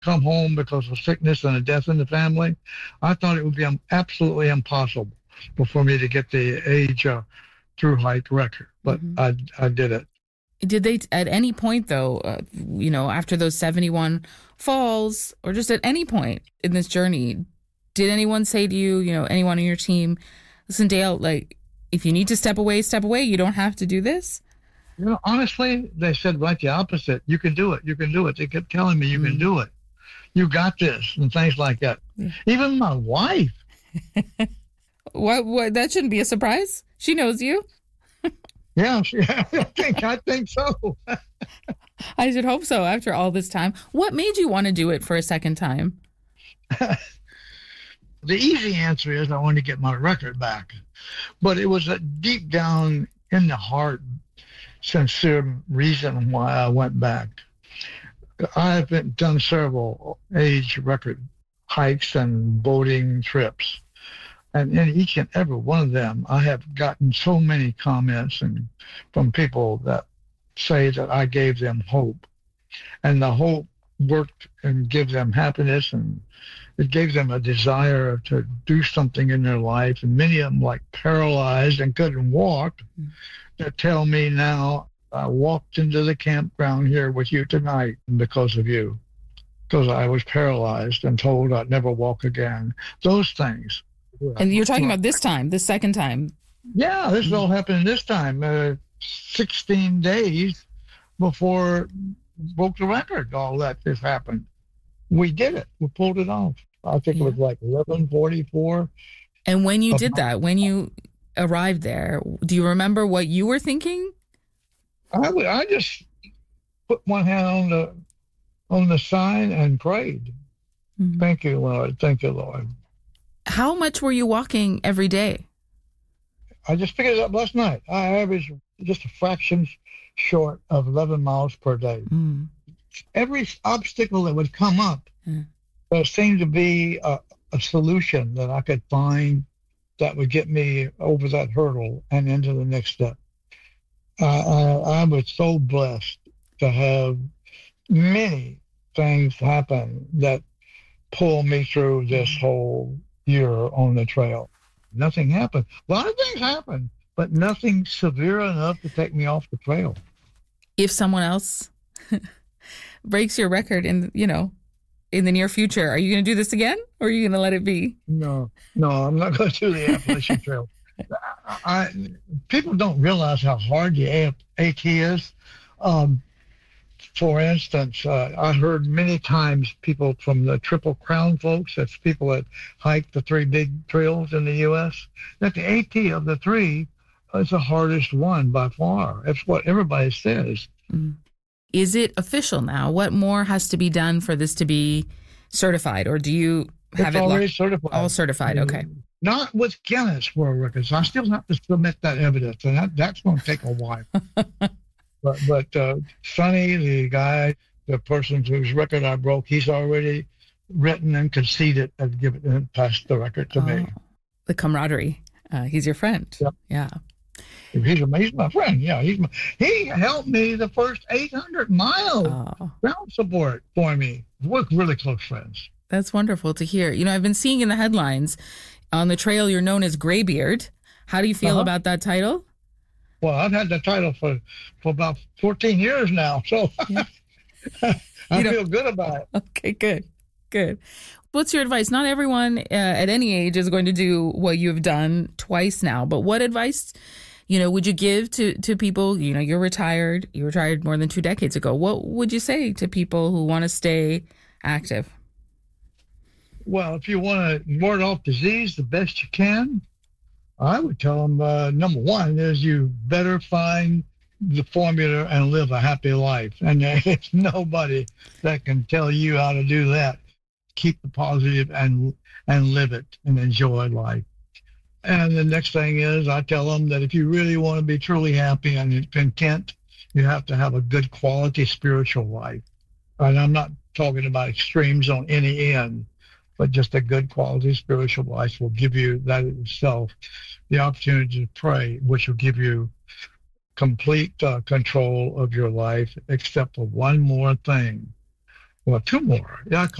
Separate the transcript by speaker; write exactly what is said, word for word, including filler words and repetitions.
Speaker 1: come home because of sickness and a death in the family. I thought it would be um, absolutely impossible for me to get the age uh, through height record, but
Speaker 2: Mm-hmm.
Speaker 1: I I did it.
Speaker 2: Did they, at any point, though, uh, you know, after those seventy-one falls, or just at any point in this journey, did anyone say to you, you know, anyone on your team, listen, Dale, like, if you need to step away, step away. You don't have to do this?
Speaker 1: You know, honestly, they said right the opposite. You can do it. You can do it. They kept telling me you
Speaker 2: Mm.
Speaker 1: can do it. You got this, and things like that.
Speaker 2: Yeah.
Speaker 1: Even my wife.
Speaker 2: What? What? That shouldn't be a surprise. She knows you.
Speaker 1: Yeah, she, I think I think so.
Speaker 2: I should hope so. After all this time, what made you want to do it for a second time?
Speaker 1: The easy answer is I wanted to get my record back, but it was a deep down in the heart, sincere reason why I went back. I've been, done several age record hikes and boating trips. And in each and every one of them, I have gotten so many comments and from people that say that I gave them hope. And the hope worked and gave them happiness, and it gave them a desire to do something in their life. And many of them, like paralyzed and couldn't walk, mm-hmm. that tell me now, I walked into the campground here with you tonight because of you, because I was paralyzed and told I'd never walk again. Those things.
Speaker 2: And you're talking about this time, this second time.
Speaker 1: Yeah, this is all happening this time. Uh, sixteen days before broke the record, all that this happened. We did it. We pulled it off. I think yeah. it was like eleven forty-four.
Speaker 2: And when you did that, when you arrived there, do you remember what you were thinking?
Speaker 1: I, I just put one hand on the on the sign and prayed. Mm-hmm. Thank you, Lord. Thank you, Lord.
Speaker 2: How much were you walking every day?
Speaker 1: I just figured it up last night. I averaged just a fraction short of eleven miles per day. Mm. Every obstacle that would come up, mm. there seemed to be a, a solution that I could find that would get me over that hurdle and into the next step. Uh, I, I was so blessed to have many things happen that pulled me through this whole year on the trail. Nothing happened. A lot of things happened, but nothing severe enough to take me off the trail.
Speaker 2: If someone else breaks your record in, you know, in the near future, are you going to do this again, or are you going to let it be?
Speaker 1: No, no, I'm not going to do the Appalachian Trail. I, people don't realize how hard the AT is. Um, For instance, uh, I heard many times people from the Triple Crown folks, that's people that hike the three big trails in the U S, that the AT of the three is the hardest one by far. That's what everybody says.
Speaker 2: Mm. Is it official now? What more has to be done for this to be certified, or do you have
Speaker 1: it's
Speaker 2: it
Speaker 1: already
Speaker 2: lo-
Speaker 1: certified?
Speaker 2: All certified, okay.
Speaker 1: Not with Guinness World Records. I still have to submit that evidence, and that, that's going to take a while. But but uh, Sonny, the guy, the person whose record I broke, he's already written and conceded and given and passed the record to oh, me.
Speaker 2: The camaraderie. Uh, he's your friend.
Speaker 1: Yep.
Speaker 2: Yeah.
Speaker 1: He's, he's my friend. Yeah, he's my, he helped me the first eight hundred miles oh. ground support for me. We're really close friends.
Speaker 2: That's wonderful to hear. You know, I've been seeing in the headlines on the trail you're known as Graybeard. How do you feel uh-huh. about that title?
Speaker 1: Well, I've had the title for, for about fourteen years now, so yeah. I you know, feel good about it.
Speaker 2: Okay, good, good. What's your advice? Not everyone uh, at any age is going to do what you've done twice now, but what advice, you know, would you give to, to people? You know, you're retired. You retired more than two decades ago. What would you say to people who want to stay active?
Speaker 1: Well, if you want to ward off disease the best you can, I would tell them, uh, number one is you better find the formula and live a happy life. And there's nobody that can tell you how to do that. Keep the positive and and live it and enjoy life. And the next thing is I tell them that if you really want to be truly happy and content, you have to have a good quality spiritual life. And I'm not talking about extremes on any end, but just a good quality spiritual life will give you that itself the opportunity to pray, which will give you complete uh, control of your life, except for one more thing. Well, two more. Yeah,